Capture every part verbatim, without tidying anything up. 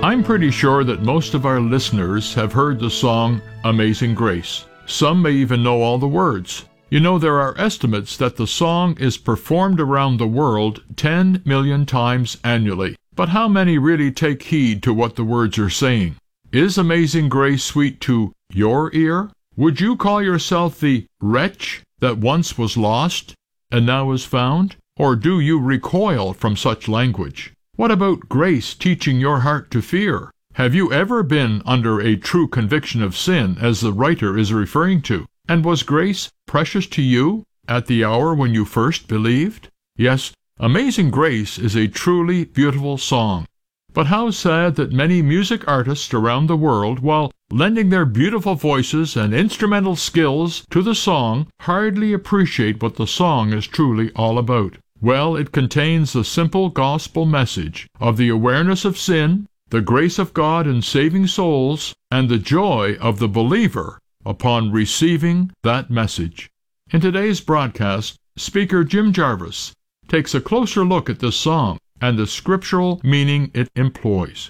I'm pretty sure that most of our listeners have heard the song Amazing Grace. Some may even know all the words. You know, there are estimates that the song is performed around the world ten million times annually. But how many really take heed to what the words are saying? Is Amazing Grace sweet to your ear? Would you call yourself the wretch that once was lost and now is found? Or do you recoil from such language? What about grace teaching your heart to fear? Have you ever been under a true conviction of sin, as the writer is referring to? And was grace precious to you at the hour when you first believed? Yes, Amazing Grace is a truly beautiful song. But how sad that many music artists around the world, while lending their beautiful voices and instrumental skills to the song, hardly appreciate what the song is truly all about. Well, it contains the simple gospel message of the awareness of sin, the grace of God in saving souls, and the joy of the believer upon receiving that message. In today's broadcast, speaker Jim Jarvis takes a closer look at this song and the scriptural meaning it employs.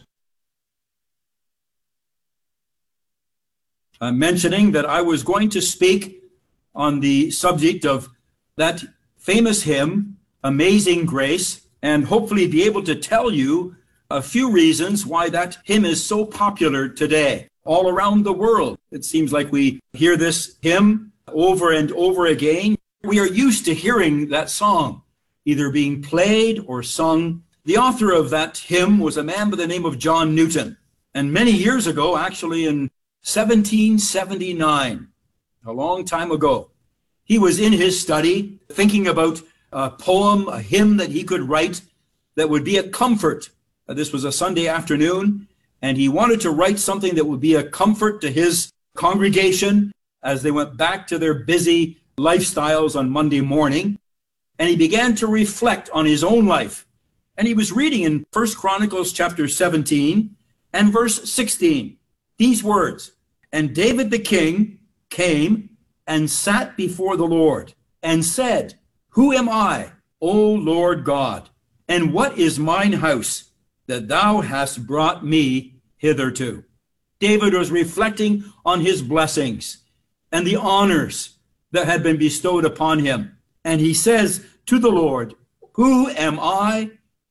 I'm mentioning that I was going to speak on the subject of that famous hymn, Amazing Grace, and hopefully be able to tell you a few reasons why that hymn is so popular today. All around the world, it seems like we hear this hymn over and over again. We are used to hearing that song, either being played or sung. The author of that hymn was a man by the name of John Newton. And many years ago, actually in seventeen seventy-nine, a long time ago, he was in his study thinking about a poem, a hymn that he could write that would be a comfort. Uh, this was a Sunday afternoon, and he wanted to write something that would be a comfort to his congregation as they went back to their busy lifestyles on Monday morning. And he began to reflect on his own life. And he was reading in First Chronicles chapter seventeen and verse sixteen, these words, "And David the king came and sat before the Lord and said, Who am I, O Lord God, and what is mine house that thou hast brought me hitherto?" David was reflecting on his blessings and the honors that had been bestowed upon him. And he says to the Lord, "Who am I,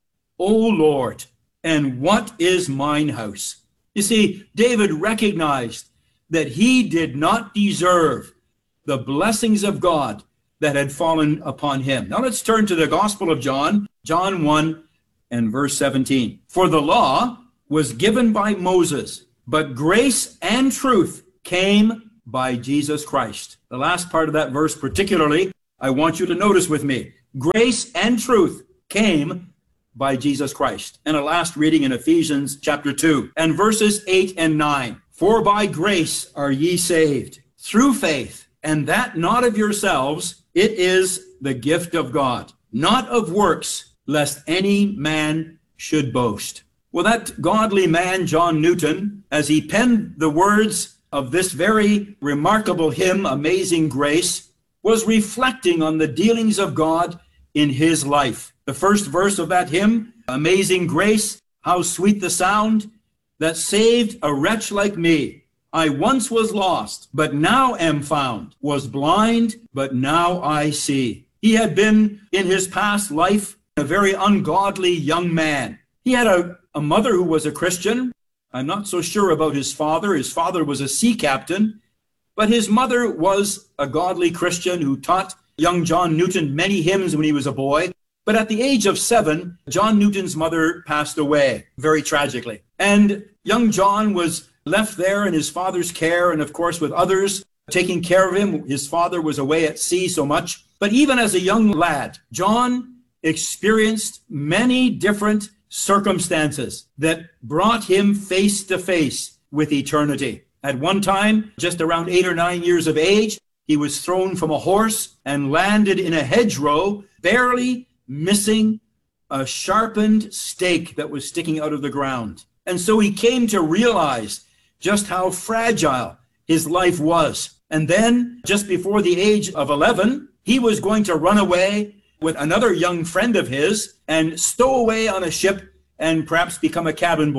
O Lord, and what is mine house?" You see, David recognized that he did not deserve the blessings of God that had fallen upon him. Now let's turn to the Gospel of John, John one and verse seventeen. "For the law was given by Moses, but grace and truth came by Jesus Christ." The last part of that verse particularly, I want you to notice with me. Grace and truth came by Jesus Christ. And a last reading in Ephesians chapter two and verses eight and nine. "For by grace are ye saved, through faith, and that not of yourselves, it is the gift of God, not of works, lest any man should boast." Well, that godly man, John Newton, as he penned the words of this very remarkable hymn, Amazing Grace, was reflecting on the dealings of God in his life. The first verse of that hymn, Amazing Grace, how sweet the sound that saved a wretch like me. I once was lost, but now am found, was blind, but now I see. He had been in his past life a very ungodly young man. He had a, a mother who was a Christian. I'm not so sure about his father. His father was a sea captain, but his mother was a godly Christian who taught young John Newton many hymns when he was a boy. But at the age of seven, John Newton's mother passed away, very tragically. And young John was left there in his father's care, and of course with others taking care of him. His father was away at sea so much. But even as a young lad, John experienced many different circumstances that brought him face to face with eternity. At one time, just around eight or nine years of age, he was thrown from a horse and landed in a hedgerow, barely missing a sharpened stake that was sticking out of the ground. And so he came to realize just how fragile his life was. And then, just before the age of eleven, he was going to run away with another young friend of his and stow away on a ship and perhaps become a cabin boy.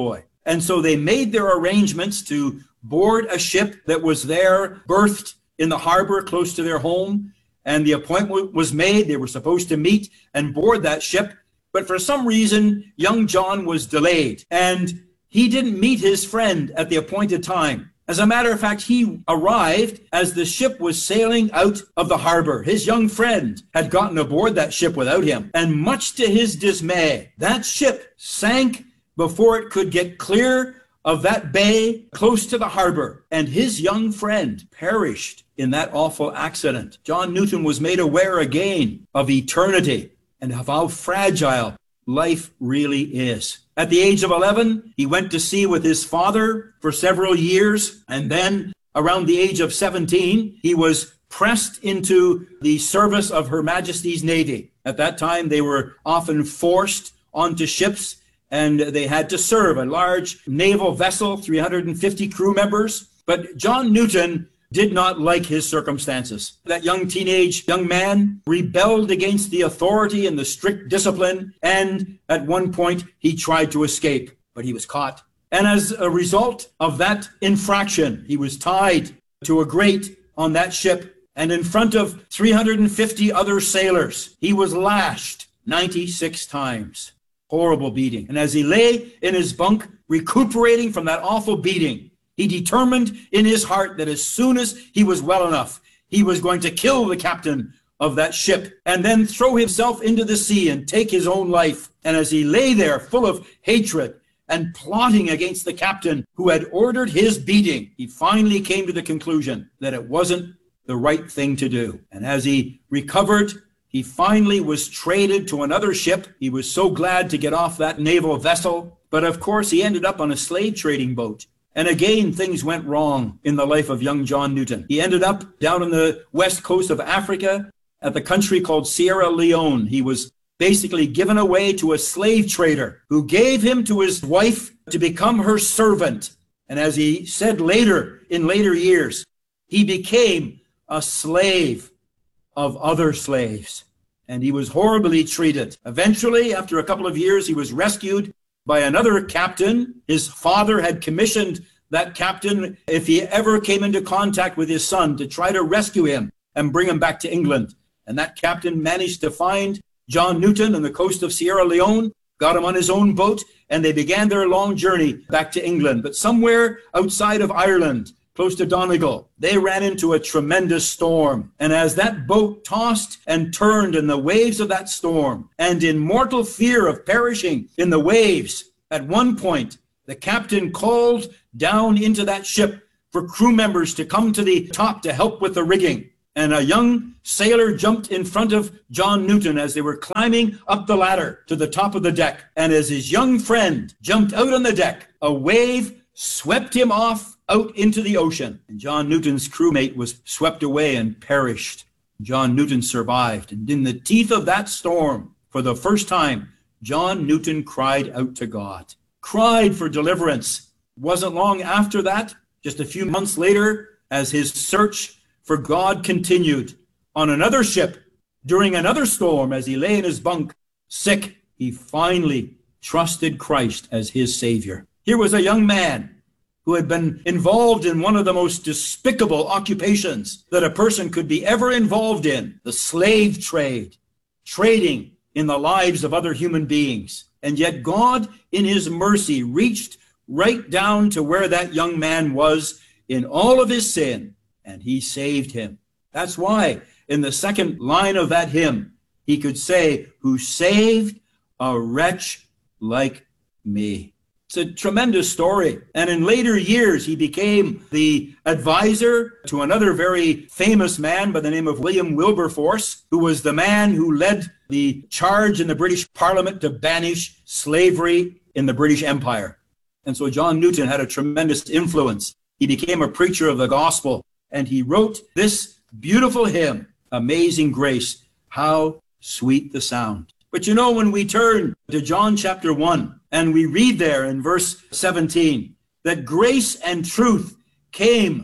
And so they made their arrangements to board a ship that was there, berthed in the harbor close to their home. And the appointment was made. They were supposed to meet and board that ship. But for some reason, young John was delayed, and he didn't meet his friend at the appointed time. As a matter of fact, he arrived as the ship was sailing out of the harbor. His young friend had gotten aboard that ship without him, and much to his dismay, that ship sank before it could get clear of that bay close to the harbor, and his young friend perished in that awful accident. John Newton was made aware again of eternity and of how fragile life really is. At the age of eleven, he went to sea with his father for several years, and then around the age of seventeen, he was pressed into the service of Her Majesty's Navy. At that time, they were often forced onto ships, and they had to serve a large naval vessel, three hundred fifty crew members. But John Newton did not like his circumstances. That young teenage young man rebelled against the authority and the strict discipline, and at one point he tried to escape, but he was caught. And as a result of that infraction, he was tied to a grate on that ship, and in front of three hundred fifty other sailors, he was lashed ninety-six times. Horrible beating. And as he lay in his bunk, recuperating from that awful beating, he determined in his heart that as soon as he was well enough, he was going to kill the captain of that ship and then throw himself into the sea and take his own life. And as he lay there full of hatred and plotting against the captain who had ordered his beating, he finally came to the conclusion that it wasn't the right thing to do. And as he recovered, he finally was traded to another ship. He was so glad to get off that naval vessel. But of course, he ended up on a slave trading boat. And again, things went wrong in the life of young John Newton. He ended up down on the west coast of Africa at the country called Sierra Leone. He was basically given away to a slave trader who gave him to his wife to become her servant. And as he said later, in later years, he became a slave of other slaves. And he was horribly treated. Eventually, after a couple of years, he was rescued by another captain. His father had commissioned that captain, if he ever came into contact with his son, to try to rescue him and bring him back to England. And that captain managed to find John Newton on the coast of Sierra Leone, got him on his own boat, and they began their long journey back to England. But somewhere outside of Ireland, close to Donegal, they ran into a tremendous storm. And as that boat tossed and turned in the waves of that storm, and in mortal fear of perishing in the waves, at one point, the captain called down into that ship for crew members to come to the top to help with the rigging. And a young sailor jumped in front of John Newton as they were climbing up the ladder to the top of the deck. And as his young friend jumped out on the deck, a wave swept him off out into the ocean. And John Newton's crewmate was swept away and perished. John Newton survived. And in the teeth of that storm, for the first time, John Newton cried out to God, cried for deliverance. It wasn't long after that, just a few months later, as his search for God continued on another ship during another storm, as he lay in his bunk, sick, he finally trusted Christ as his Savior. Here was a young man who had been involved in one of the most despicable occupations that a person could be ever involved in, the slave trade, trading in the lives of other human beings. And yet God, in his mercy, reached right down to where that young man was in all of his sin, and he saved him. That's why in the second line of that hymn, he could say, who saved a wretch like me. It's a tremendous story. And in later years, he became the advisor to another very famous man by the name of William Wilberforce, who was the man who led the charge in the British Parliament to banish slavery in the British Empire. And so John Newton had a tremendous influence. He became a preacher of the gospel, and he wrote this beautiful hymn, Amazing Grace, how sweet the sound. But you know, when we turn to John chapter one, and we read there in verse seventeen, that grace and truth came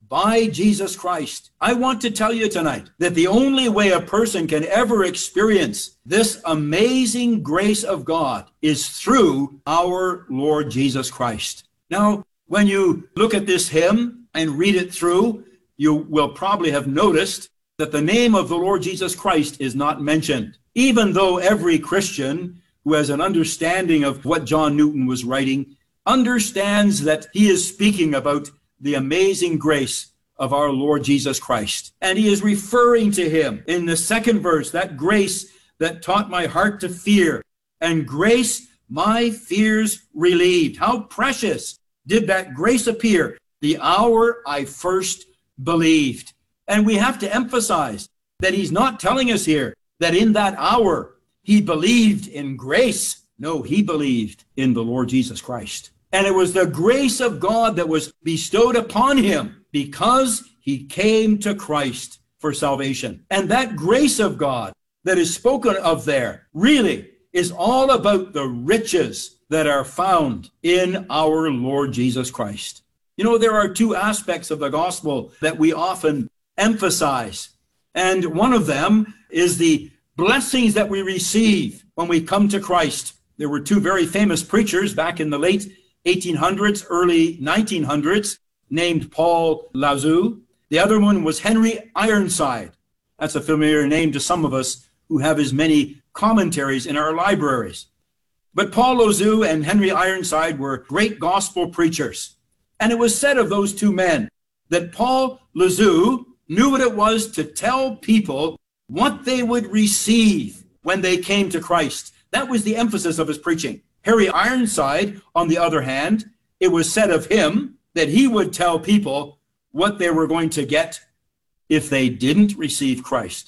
by Jesus Christ. I want to tell you tonight that the only way a person can ever experience this amazing grace of God is through our Lord Jesus Christ. Now, when you look at this hymn and read it through, you will probably have noticed that the name of the Lord Jesus Christ is not mentioned, even though every Christian who has an understanding of what John Newton was writing understands that he is speaking about the amazing grace of our Lord Jesus Christ. And he is referring to him in the second verse, that grace that taught my heart to fear, and grace my fears relieved. How precious did that grace appear the hour I first believed. And we have to emphasize that he's not telling us here that in that hour he believed in grace. No, he believed in the Lord Jesus Christ. And it was the grace of God that was bestowed upon him because he came to Christ for salvation. And that grace of God that is spoken of there really is all about the riches that are found in our Lord Jesus Christ. You know, there are two aspects of the gospel that we often emphasize. And one of them is the blessings that we receive when we come to Christ. There were two very famous preachers back in the late eighteen hundreds, early nineteen hundreds, named Paul Lauzeux. The other one was Henry Ironside. That's a familiar name to some of us who have as many commentaries in our libraries. But Paul Lauzeux and Henry Ironside were great gospel preachers. And it was said of those two men that Paul Lauzeux knew what it was to tell people what they would receive when they came to Christ. That was the emphasis of his preaching. Henry Ironside, on the other hand, it was said of him that he would tell people what they were going to get if they didn't receive Christ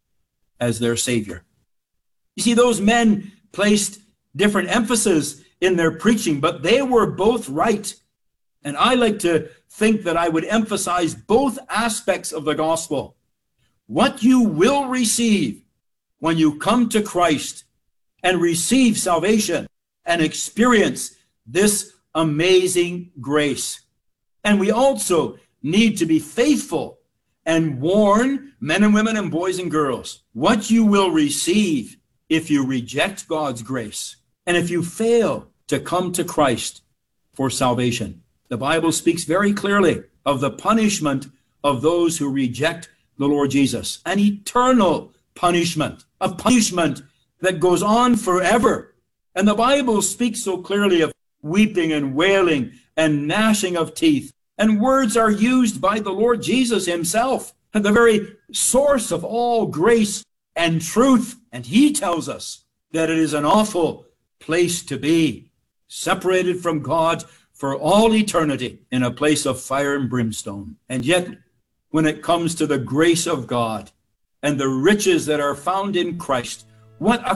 as their Savior. You see, those men placed different emphasis in their preaching, but they were both right. And I like to think that I would emphasize both aspects of the gospel. What you will receive when you come to Christ and receive salvation and experience this amazing grace. And we also need to be faithful and warn men and women and boys and girls what you will receive if you reject God's grace and if you fail to come to Christ for salvation. The Bible speaks very clearly of the punishment of those who reject the Lord Jesus, an eternal punishment, a punishment that goes on forever. And the Bible speaks so clearly of weeping and wailing and gnashing of teeth. And words are used by the Lord Jesus himself, the very source of all grace and truth. And he tells us that it is an awful place to be, separated from God for all eternity in a place of fire and brimstone. And yet, when it comes to the grace of God and the riches that are found in Christ, what a